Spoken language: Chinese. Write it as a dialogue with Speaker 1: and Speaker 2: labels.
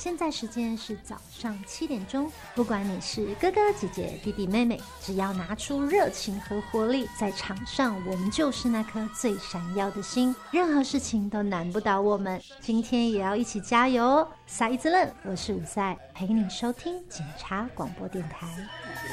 Speaker 1: 现在时间是早上7点钟。不管你是哥哥姐姐弟弟妹妹，只要拿出热情和活力，在场上我们就是那颗最闪耀的星，任何事情都难不倒我们。今天也要一起加油哦！撒一字愣，我是伍赛，陪你收听警察广播电台。